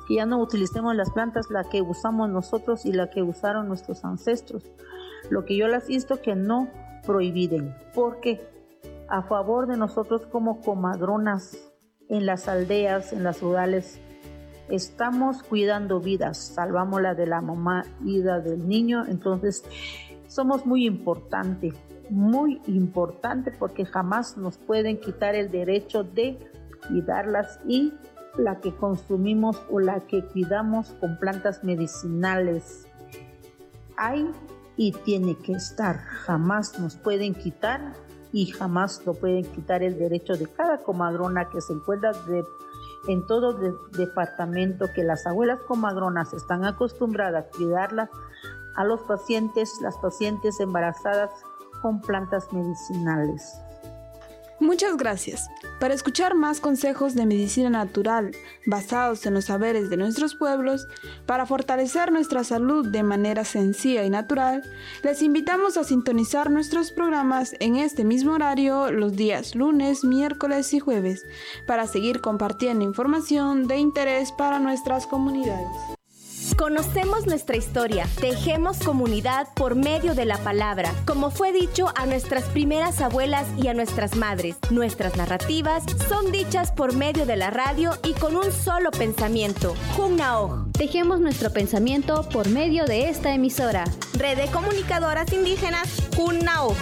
que ya no utilicemos las plantas, la que usamos nosotros y la que usaron nuestros ancestros. Lo que yo las insto que no prohibiden, porque a favor de nosotros como comadronas en las aldeas, en las rurales, estamos cuidando vidas, salvamos la de la mamá y la del niño, entonces somos muy importante porque jamás nos pueden quitar el derecho de cuidarlas y la que consumimos o la que cuidamos con plantas medicinales. Hay y tiene que estar, jamás nos pueden quitar y jamás lo pueden quitar el derecho de cada comadrona que se encuentra en todo departamento, que las abuelas comadronas están acostumbradas a cuidarlas a los pacientes, las pacientes embarazadas con plantas medicinales. Muchas gracias. Para escuchar más consejos de medicina natural basados en los saberes de nuestros pueblos, para fortalecer nuestra salud de manera sencilla y natural, les invitamos a sintonizar nuestros programas en este mismo horario los días lunes, miércoles y jueves, para seguir compartiendo información de interés para nuestras comunidades. Conocemos nuestra historia, tejemos comunidad por medio de la palabra, como fue dicho a nuestras primeras abuelas y a nuestras madres. Nuestras narrativas son dichas por medio de la radio y con un solo pensamiento, Junnaoj. Tejemos nuestro pensamiento por medio de esta emisora. Red de Comunicadoras Indígenas, Junnaoj.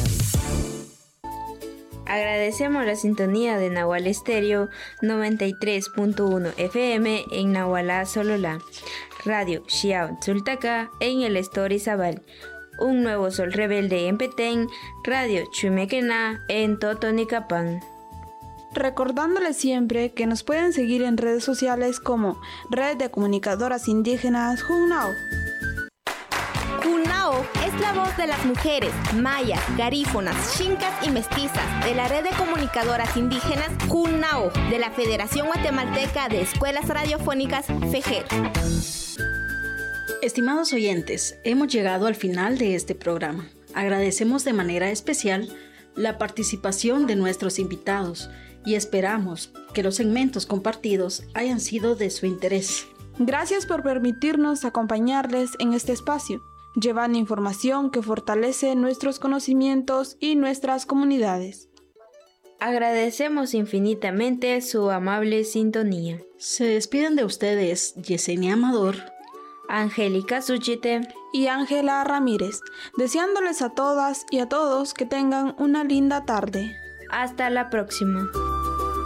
Agradecemos la sintonía de Nahual Estéreo 93.1 FM en Nahualá, Sololá, Radio Xiao Tzultaca en el Estor Izabal, Un Nuevo Sol Rebelde en Petén, Radio Chumequená en Totonicapán. Recordándoles siempre que nos pueden seguir en redes sociales como Red de Comunicadoras Indígenas Junnaoj. Junnaoj es la voz de las mujeres mayas, garífonas, xincas y mestizas de la Red de Comunicadoras Indígenas Junnaoj de la Federación Guatemalteca de Escuelas Radiofónicas FEJER. Estimados oyentes, hemos llegado al final de este programa. Agradecemos de manera especial la participación de nuestros invitados y esperamos que los segmentos compartidos hayan sido de su interés. Gracias por permitirnos acompañarles en este espacio, llevando información que fortalece nuestros conocimientos y nuestras comunidades. Agradecemos infinitamente su amable sintonía. Se despiden de ustedes Yesenia Amador, Angélica Suchite y Ángela Ramírez, deseándoles a todas y a todos que tengan una linda tarde. Hasta la próxima.